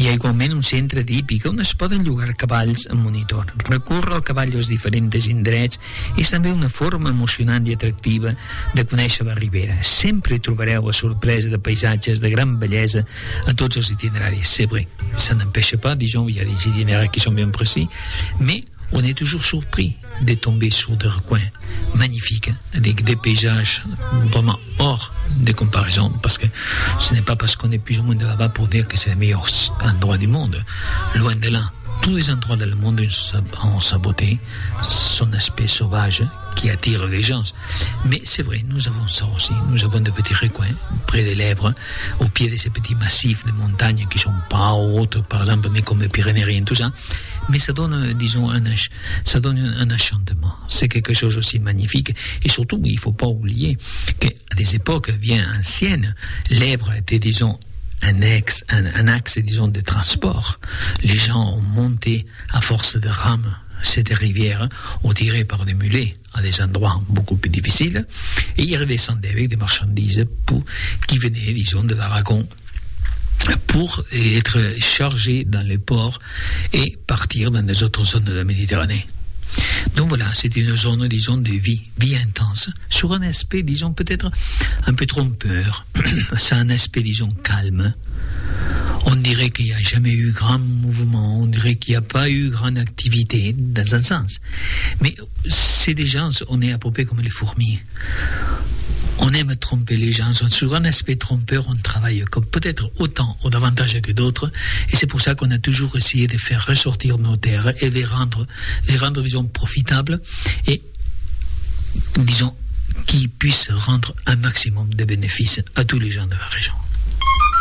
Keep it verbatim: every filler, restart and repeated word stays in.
hi ha igualment un centre d'hípica on es poden llogar cavalls en monitor. Recórrer al cavall als diferents indrets és també una forma emocionant i atractiva de conèixer la Ribera. Sempre trobareu la sorpresa de paisatges de gran bellesa a tots els itineraris. C'est vrai, ça n'empêche pas, disons, il y a des itinéraires qui sont bien précis, mais on est toujours surpris de tomber sur des recoins magnifiques, avec des paysages vraiment hors de comparaison, parce que ce n'est pas parce qu'on est plus ou moins de là-bas pour dire que c'est le meilleur endroit du monde. Loin de là. Tous les endroits dans le monde ont sa beauté, son aspect sauvage qui attire les gens. Mais c'est vrai, nous avons ça aussi. Nous avons de petits recoins près des lèvres, au pied de ces petits massifs de montagnes qui sont pas hautes, par exemple, mais comme les Pyrénées et tout ça. Mais ça donne, disons, un, ça donne un enchantement. C'est quelque chose aussi magnifique. Et surtout, il faut pas oublier qu'à des époques bien anciennes, l'Èbre était, disons, un axe, un, un axe, disons, de transport. Les gens ont monté à force de rames cette rivière, ou tiré par des mulets à des endroits beaucoup plus difficiles, et ils redescendaient avec des marchandises pour, qui venaient, disons, de l'Aragon, pour être chargés dans les ports et partir dans les autres zones de la Méditerranée. Donc voilà, c'est une zone, disons, de vie, vie intense, sur un aspect, disons, peut-être un peu trompeur. C'est un aspect, disons, calme. On dirait qu'il n'y a jamais eu grand mouvement, on dirait qu'il n'y a pas eu grande activité, dans un sens. Mais c'est des gens, on est à peu près comme les fourmis. On aime tromper les gens. Sur un aspect trompeur, on travaille comme peut-être autant ou davantage que d'autres. Et c'est pour ça qu'on a toujours essayé de faire ressortir nos terres et les rendre, les rendre, disons, profitables et, disons, qui puissent rendre un maximum de bénéfices à tous les gens de la région.